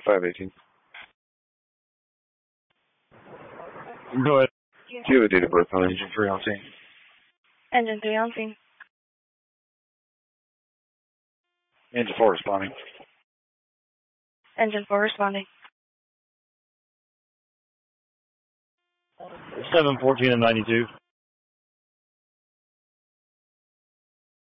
518. Go ahead. Do you have a date of birth on engine 3 on scene? Engine 3 on scene. Engine 4 responding. Engine 4 responding. 714 and 92.